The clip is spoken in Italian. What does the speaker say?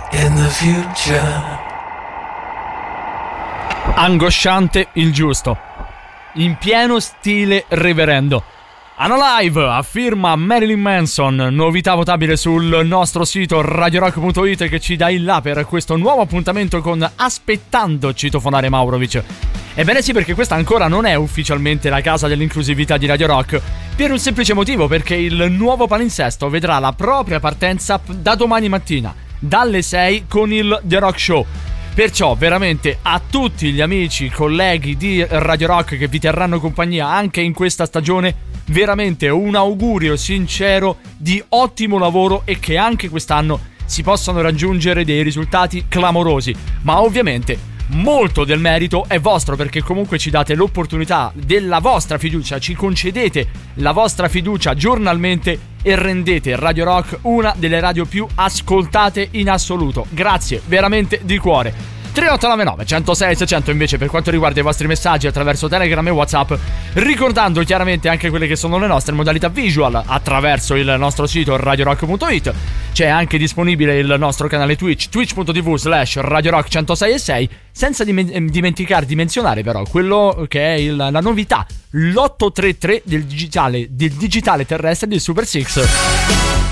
in the future. Angosciante il giusto, in pieno stile reverendo. Unalive a firma Marilyn Manson, novità votabile sul nostro sito radiorock.it che ci dà il là per questo nuovo appuntamento con Aspettando citofonare Maurovic. Ebbene sì, perché questa ancora non è ufficialmente la casa dell'inclusività di Radio Rock, per un semplice motivo, perché il nuovo palinsesto vedrà la propria partenza da domani mattina, dalle 6 con il The Rock Show. Perciò veramente a tutti gli amici, colleghi di Radio Rock che vi terranno compagnia anche in questa stagione, veramente un augurio sincero di ottimo lavoro e che anche quest'anno si possano raggiungere dei risultati clamorosi. Ma ovviamente molto del merito è vostro, perché comunque ci date l'opportunità della vostra fiducia, ci concedete la vostra fiducia giornalmente e rendete Radio Rock una delle radio più ascoltate in assoluto. Grazie veramente di cuore. 3899 106 600 invece per quanto riguarda i vostri messaggi attraverso Telegram e WhatsApp, ricordando chiaramente anche quelle che sono le nostre modalità visual attraverso il nostro sito radiorock.it. C'è anche disponibile il nostro canale Twitch, twitch.tv/radiorock 106.6, senza dimenticare di menzionare però quello che è la novità, l'833 del digitale terrestre di Super Six.